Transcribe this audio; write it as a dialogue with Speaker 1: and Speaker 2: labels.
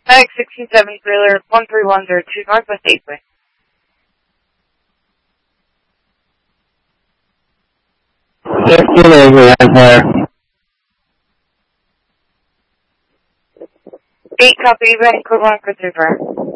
Speaker 1: X67 trailer 1302 Northwest 8th.
Speaker 2: Empire.
Speaker 1: 8 copy, Vancouver, Christopher.